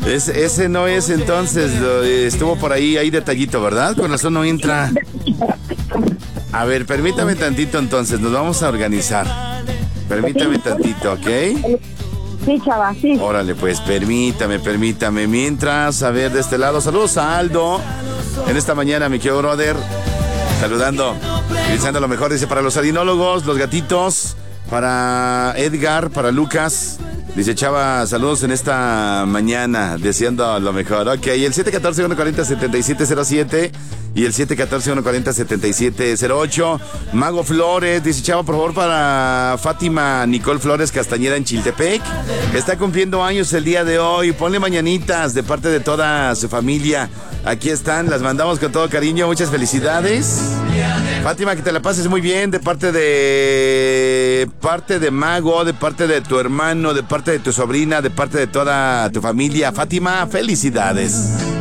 Ese no es entonces, estuvo por ahí, hay detallito, ¿verdad? Con razón no entra. A ver, permítame tantito entonces, nos vamos a organizar. Permítame tantito, ¿ok? Sí, chava, sí. Órale, pues, permítame. Mientras, a ver, de este lado, saludos a Aldo. En esta mañana, mi querido brother, saludando, deseando lo mejor, dice, para los arinólogos, los gatitos, para Edgar, para Lucas. Dice Chava, saludos en esta mañana, deseando lo mejor. Ok, y el 714-140-7707 y el 714-140-7708. Mago Flores, dice Chava, por favor, para Fátima Nicole Flores Castañeda en Chiltepec, que está cumpliendo años el día de hoy. Ponle mañanitas de parte de toda su familia. Aquí están, las mandamos con todo cariño. Muchas felicidades. Fátima, que te la pases muy bien de parte de Mago, de parte de tu hermano, de parte de tu sobrina, de parte de toda tu familia. Fátima, felicidades.